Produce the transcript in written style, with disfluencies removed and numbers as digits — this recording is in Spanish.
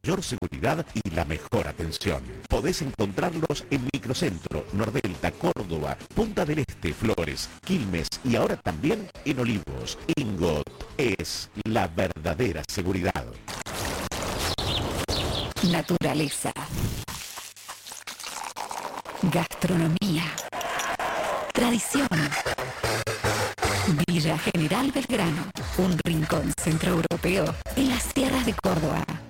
mayor seguridad y la mejor atención. Podés encontrarlos en Microcentro, Nordelta, Córdoba, Punta del Este, Flores, Quilmes y ahora también en Olivos. Ingot es la verdadera seguridad. Naturaleza. Gastronomía. Tradición. Villa General Belgrano, un rincón centroeuropeo en las tierras de Córdoba.